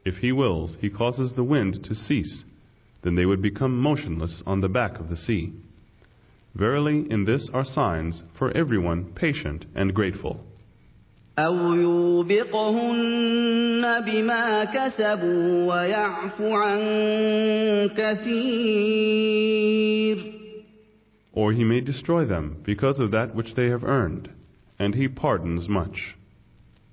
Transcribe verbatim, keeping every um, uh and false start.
If He wills, He causes the wind to cease, then they would become motionless on the back of the sea. Verily, in this are signs for everyone patient and grateful. أَوْ يُوبِقْهُنَّ بِمَا كَسَبُوا وَيَعْفُ عَنْ كَثِيرٍ. Or He may destroy them because of that which they have earned, and He pardons much.